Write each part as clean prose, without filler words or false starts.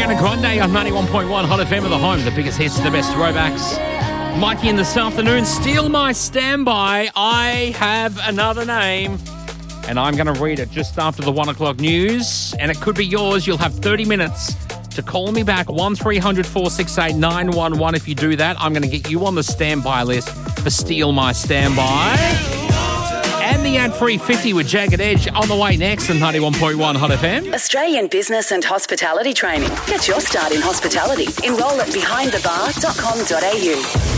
Ariana Grande on 91.1 Hot FM of the home, the biggest hits, the best throwbacks. Mikey in this afternoon, Steal My Standby. I have another name, and I'm going to read it just after the 1 o'clock news, and it could be yours. You'll have 30 minutes to call me back, 1300 468 911. If you do that, I'm going to get you on the standby list for Steal My Standby. And the ad-free 50 with Jagged Edge on the way next on 91.1 Hot FM. Australian Business and Hospitality Training. Get your start in hospitality. Enrol at behindthebar.com.au.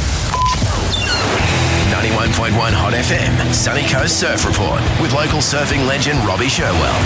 91.1 Hot FM, Sunny Coast Surf Report with local surfing legend Robbie Sherwell.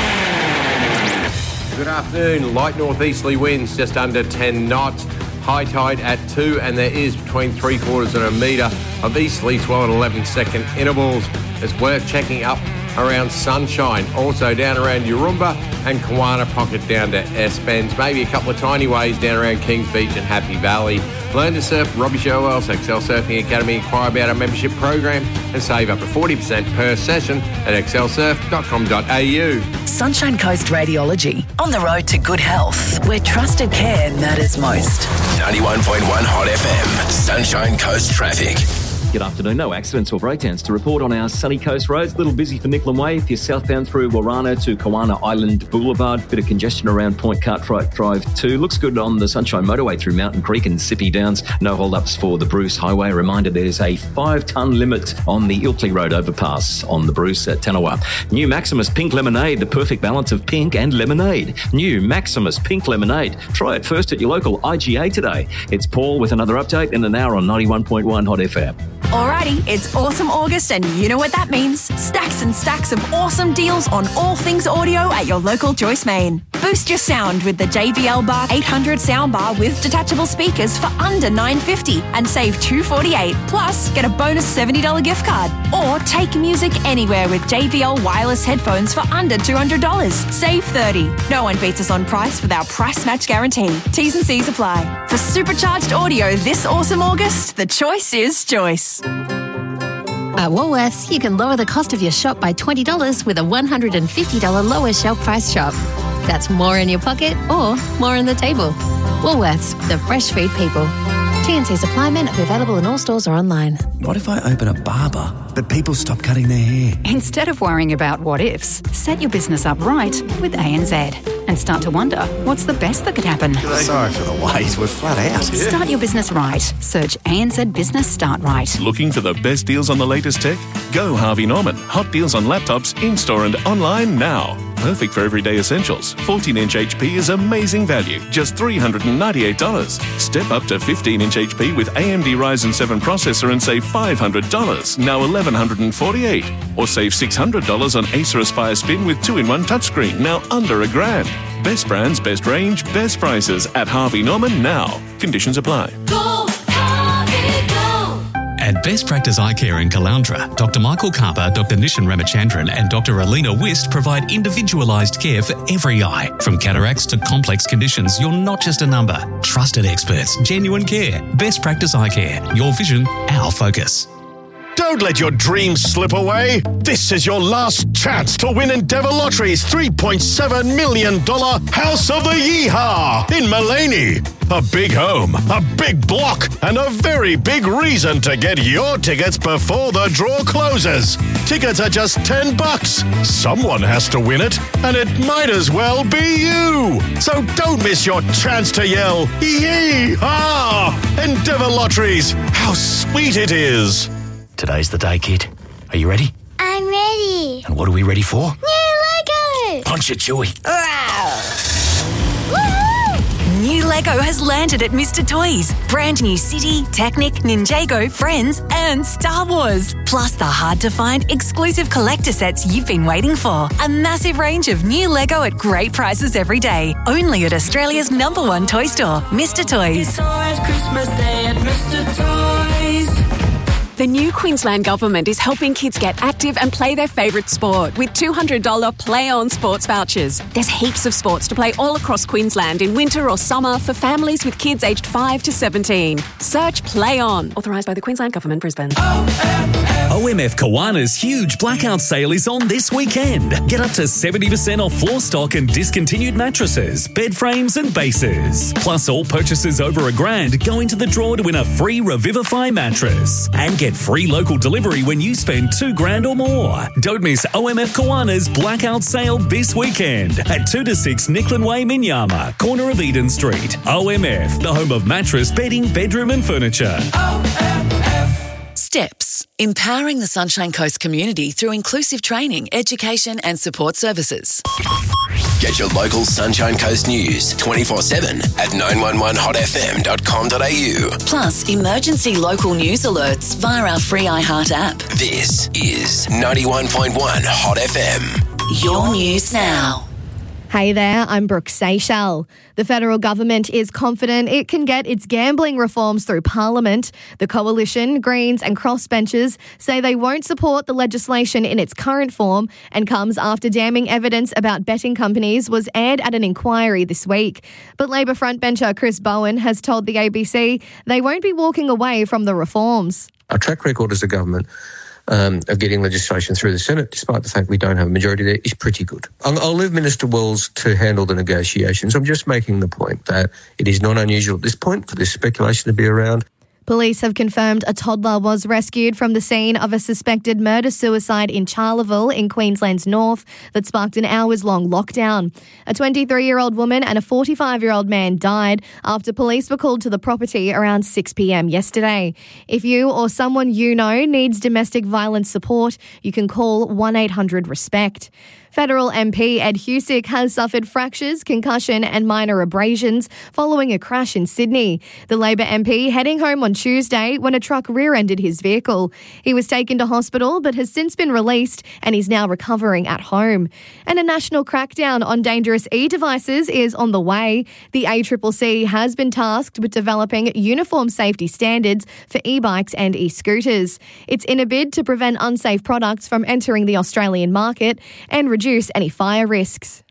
Good afternoon. Light northeasterly winds just under 10 knots. High tide at 2, and there is between 3/4 and a metre of easterly 12 and 11 second intervals. It's worth checking up around Sunshine, also down around Urumba and Kawana Pocket down to S-Bends, maybe a couple of tiny waves down around Kings Beach and Happy Valley. Learn to surf Robbie Sherwell's Excel Surfing Academy. Inquire about our membership program and save up to 40% per session at excelsurf.com.au. Sunshine Coast Radiology. On the road to good health, where trusted care matters most. 91.1 Hot FM, Sunshine Coast Traffic. Good afternoon. No accidents or breakdowns to report on our sunny coast roads. A little busy for Nickland Way if you're southbound through Warana to Kawana Island Boulevard. Bit of congestion around Point Cartwright Drive 2. Looks good on the Sunshine Motorway through Mountain Creek and Sippy Downs. No hold-ups for the Bruce Highway. A reminder there's a 5-tonne limit on the Ilkley Road overpass on the Bruce at Tanawa. New Maximus Pink Lemonade, the perfect balance of pink and lemonade. New Maximus Pink Lemonade. Try it first at your local IGA today. It's Paul with another update in an hour on 91.1 Hot FM. Alrighty, it's awesome August and you know what that means. Stacks and stacks of awesome deals on all things audio at your local Joyce Main. Boost your sound with the JBL Bar 800 soundbar with detachable speakers for under $9.50 and save $248. Plus, get a bonus $70 gift card. Or take music anywhere with JBL wireless headphones for under $200. Save $30. No one beats us on price with our price match guarantee. T's and C's apply. For supercharged audio this awesome August, the choice is Joyce. At Woolworths, you can lower the cost of your shop by $20 with a $150 lower shelf price shop. That's more in your pocket or more on the table. Woolworths, the fresh food people. T&C's apply, men available in all stores or online. What if I open a barber, but people stop cutting their hair? Instead of worrying about what ifs, set your business up right with ANZ and start to wonder, what's the best that could happen? Sorry for the wait, we're flat out. Start your business right. Search ANZ Business Start Right. Looking for the best deals on the latest tech? Go Harvey Norman. Hot deals on laptops in-store and online now. Perfect for everyday essentials. 14-inch HP is amazing value, just $398. Step up to 15-inch HP with AMD Ryzen 7 processor and save $500, now $1,148. Or save $600 on Acer Aspire Spin with 2-in-1 touchscreen, now under $1,000. Best brands, best range, best prices at Harvey Norman now. Conditions apply. At Best Practice Eye Care in Caloundra, Dr. Michael Karpa, Dr. Nishan Ramachandran and Dr. Alina Wist provide individualised care for every eye. From cataracts to complex conditions, you're not just a number. Trusted experts, genuine care. Best Practice Eye Care. Your vision, our focus. Don't let your dreams slip away. This is your last chance to win Endeavour Lottery's $3.7 million House of the Yeehaw in Mullaney. A big home, a big block, and a very big reason to get your tickets before the draw closes. Tickets are just $10. Someone has to win it, and it might as well be you. So don't miss your chance to yell, Yeehaw! Endeavour Lotteries, how sweet it is. Today's the day, kid. Are you ready? I'm ready. And what are we ready for? New Lego! Punch it, Chewie. New Lego has landed at Mr. Toys. Brand new City, Technic, Ninjago, Friends, and Star Wars. Plus the hard-to-find exclusive collector sets you've been waiting for. A massive range of new Lego at great prices every day. Only at Australia's #1 toy store, Mr. Toys. It's always Christmas Day at Mr. Toys. The new Queensland Government is helping kids get active and play their favourite sport with $200 Play On sports vouchers. There's heaps of sports to play all across Queensland in winter or summer for families with kids aged 5 to 17. Search Play On. Authorised by the Queensland Government, Brisbane. OMF Kawana's huge blackout sale is on this weekend. Get up to 70% off floor stock and discontinued mattresses, bed frames and bases. Plus, all purchases over $1,000 go into the draw to win a free Revivify mattress. And get free local delivery when you spend $2,000 or more. Don't miss OMF Kawana's blackout sale this weekend at 2 to 6 Nicklin Way, Minyama, corner of Eden Street. OMF, the home of mattress, bedding, bedroom and furniture. Steps, empowering the Sunshine Coast community through inclusive training, education and support services. Get your local Sunshine Coast news 24/7 at 911hotfm.com.au. Plus, emergency local news alerts via our free iHeart app. This is 91.1 Hot FM. Your news now. Hey there, I'm Brooke Seychelles. The federal government is confident it can get its gambling reforms through Parliament. The Coalition, Greens and crossbenchers say they won't support the legislation in its current form and comes after damning evidence about betting companies was aired at an inquiry this week. But Labor frontbencher Chris Bowen has told the ABC they won't be walking away from the reforms. Our track record as a government of getting legislation through the Senate, despite the fact we don't have a majority there, is pretty good. I'll leave Minister Wells to handle the negotiations. I'm just making the point that it is not unusual at this point for this speculation to be around. Police have confirmed a toddler was rescued from the scene of a suspected murder-suicide in Charleville in Queensland's north that sparked an hours-long lockdown. A 23-year-old woman and a 45-year-old man died after police were called to the property around 6 p.m. yesterday. If you or someone you know needs domestic violence support, you can call 1-800-RESPECT. Federal MP Ed Husick has suffered fractures, concussion and minor abrasions following a crash in Sydney. The Labor MP heading home on Tuesday when a truck rear-ended his vehicle. He was taken to hospital but has since been released and is now recovering at home. And a national crackdown on dangerous e-devices is on the way. The ACCC has been tasked with developing uniform safety standards for e-bikes and e-scooters. It's in a bid to prevent unsafe products from entering the Australian market and reduce any fire risks.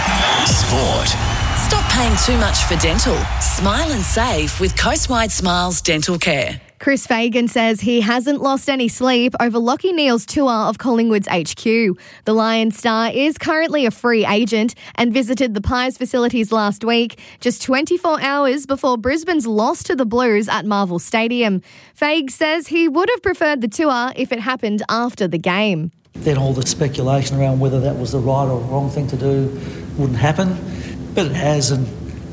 Sport. Stop paying too much for dental. Smile and save with Coastwide Smiles Dental Care. Chris Fagan says he hasn't lost any sleep over Lachie Neale's tour of Collingwood's HQ. The Lion star is currently a free agent and visited the Pies facilities last week, just 24 hours before Brisbane's loss to the Blues at Marvel Stadium. Fag says he would have preferred the tour if it happened after the game. Then all the speculation around whether that was the right or wrong thing to do wouldn't happen, but it has, and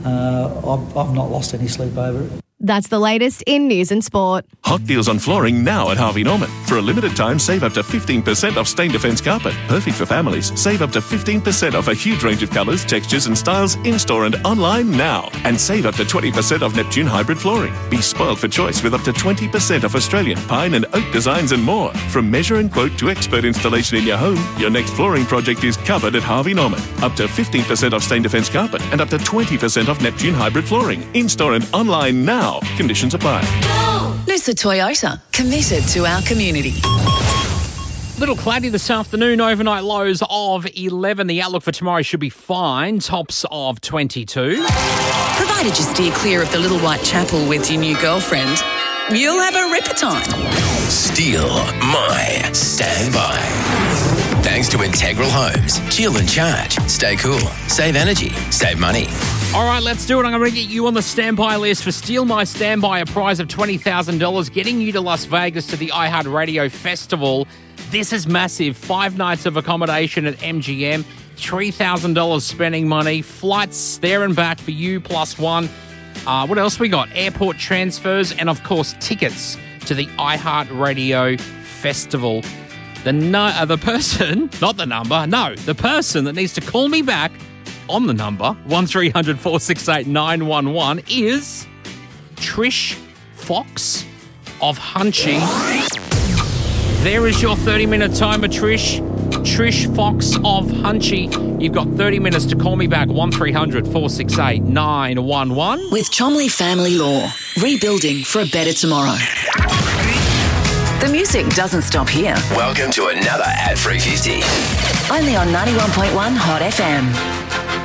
I've not lost any sleep over it. That's the latest in news and sport. Hot deals on flooring now at Harvey Norman. For a limited time, save up to 15% off Stain Defence carpet. Perfect for families. Save up to 15% off a huge range of colours, textures and styles in-store and online now. And save up to 20% off Neptune hybrid flooring. Be spoiled for choice with up to 20% off Australian pine and oak designs and more. From measure and quote to expert installation in your home, your next flooring project is covered at Harvey Norman. Up to 15% off Stain Defence carpet and up to 20% off Neptune hybrid flooring. In-store and online now. Conditions apply. Noosa Toyota, committed to our community. Little cloudy this afternoon, overnight lows of 11. The outlook for tomorrow should be fine, tops of 22. Provided you steer clear of the Little White Chapel with your new girlfriend, you'll have a ripper time. Steal my standby. Thanks to Integral Homes. Chill and charge. Stay cool. Save energy. Save money. All right, let's do it. I'm going to get you on the standby list for Steal My Standby, a prize of $20,000, getting you to Las Vegas to the iHeartRadio Festival. This is massive. 5 nights of accommodation at MGM, $3,000 spending money, flights there and back for you plus1. What else we got? Airport transfers and, of course, tickets to the iHeartRadio Festival. The person that needs to call me back on the number 1300 468 911 is Trish Fox of Hunchy. There is your 30-minute timer, Trish. Trish Fox of Hunchy. You've got 30 minutes to call me back, 1300 468 911. With Chomley Family Law, rebuilding for a better tomorrow. The music doesn't stop here. Welcome to another ad-free 50. Only on 91.1 Hot FM.